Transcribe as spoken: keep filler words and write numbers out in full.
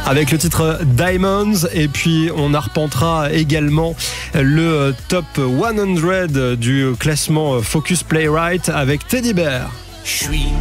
avec le titre Diamonds, et puis on arpentera également le top cent du classement Focus Playwright avec Teddy Bear. Je suis